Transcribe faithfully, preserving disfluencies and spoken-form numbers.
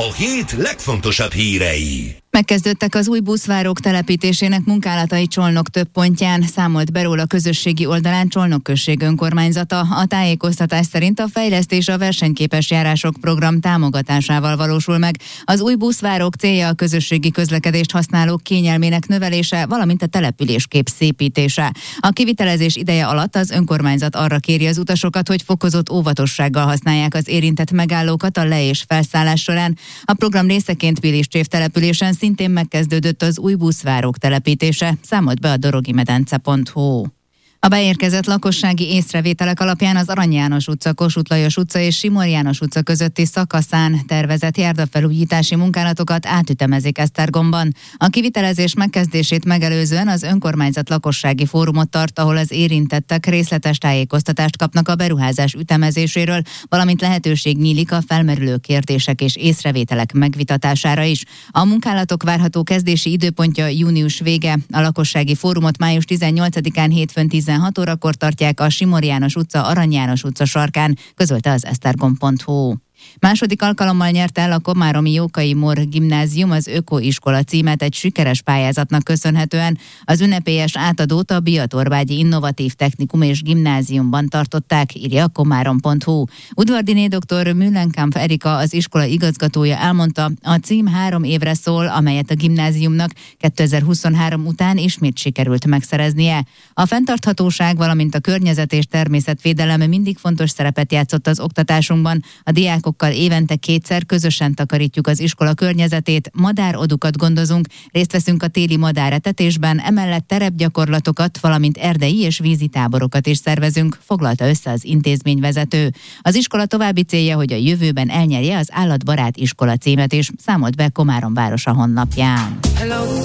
a hét legfontosabb hírei. Megkezdődtek az új buszvárók telepítésének munkálatai Csolnok több pontján, számolt be róla a közösségi oldalán Csolnok község önkormányzata. A tájékoztatás szerint a fejlesztés a versenyképes járások program támogatásával valósul meg. Az új buszvárók célja a közösségi közlekedést használók kényelmének növelése, valamint a településkép szépítése. A kivitelezés ideje alatt az önkormányzat arra kéri az utasokat, hogy fokozott óvatossággal használják az érintett megállókat a le- és felszállás során. A program részeként Piliscsév településen szintén megkezdődött az új buszvárók telepítése, számolt be a dorogimedence pont hu. A beérkezett lakossági észrevételek alapján az Arany János utca, Kossuth Lajos utca és Simor János utca közötti szakaszán tervezett járdafelújítási munkálatokat átütemezik Esztergomban. A kivitelezés megkezdését megelőzően az önkormányzat lakossági fórumot tart, ahol az érintettek részletes tájékoztatást kapnak a beruházás ütemezéséről, valamint lehetőség nyílik a felmerülő kérdések és észrevételek megvitatására is. A munkálatok várható kezdési időpontja június vége. A lakossági fórumot május tizennyolcadikán hétfőn tizenhat órakor tartják a Simor János utca, Arany János utca sarkán, közölte az esztergom pont hu. Második alkalommal nyerte el a komáromi Jókai Mór Gimnázium az Ökoiskola címet egy sikeres pályázatnak köszönhetően. Az ünnepélyes átadót a Biatorvágyi Innovatív Technikum és Gimnáziumban tartották, írja a komárom pont hu. Udvardiné dr. Müllenkamp Erika, az iskola igazgatója elmondta, a cím három évre szól, amelyet a gimnáziumnak kétezer-huszonhárom után ismét sikerült megszereznie. A fenntarthatóság, valamint a környezet és természetvédelem mindig fontos szerepet játszott az oktatásunkban. A diákok évente kétszer közösen takarítjuk az iskola környezetét, madárodukat gondozunk, részt veszünk a téli madáretetésben, emellett terepgyakorlatokat, valamint erdei és vízi táborokat is szervezünk, foglalta össze az intézményvezető. Az iskola további célja, hogy a jövőben elnyerje az állatbarát iskola címet is, számolt be Komárom városa honlapján. Hello.